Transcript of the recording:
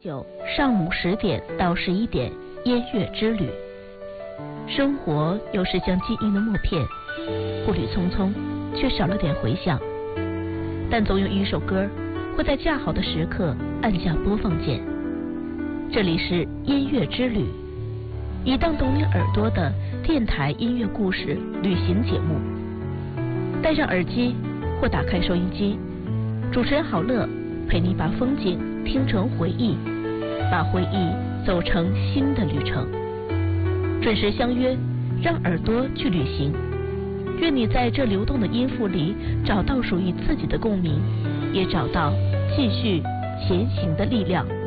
9上午10点到11点，音乐之旅。生活有时像记忆的默片，步履匆匆，却少了点回响。但总有一首歌会在恰好的时刻按下播放键。这里是音乐之旅，一档懂你耳朵的电台音乐故事旅行节目。戴上耳机或打开收音机，主持人郝乐陪你把风景听成回忆，把回忆走成新的旅程。准时相约，让耳朵去旅行。愿你在这流动的音符里找到属于自己的共鸣，也找到继续前行的力量。